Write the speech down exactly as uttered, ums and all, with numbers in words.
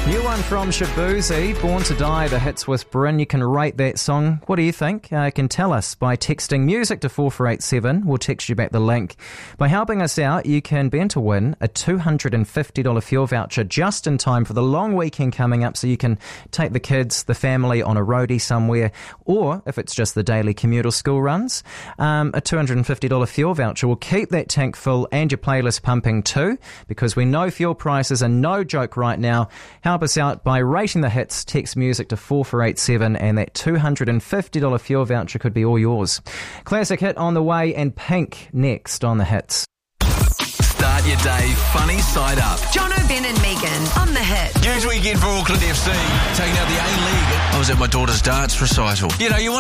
New one from Shaboozey, Born to Die, the hits with Bryn. You can rate that song. What do you think? Uh, you can tell us by texting music to four four eight seven. We'll text you back the link. By helping us out, you can be in to win a two hundred fifty dollars fuel voucher just in time for the long weekend coming up, so you can take the kids, the family on a roadie somewhere, or if it's just the daily commute or school runs, um, a two hundred fifty dollars fuel voucher will keep that tank full and your playlist pumping too, because we know fuel prices are no joke right now. Help us out by rating the hits. Text music to four four eight seven and that two hundred fifty dollars fuel voucher could be all yours. Classic hit on the way and Pink next on the hits. Start your day funny side up. John O'Ben and Megan on the hit. Huge weekend for Auckland F C, taking out the A-League. I was at my daughter's darts recital. You know, you want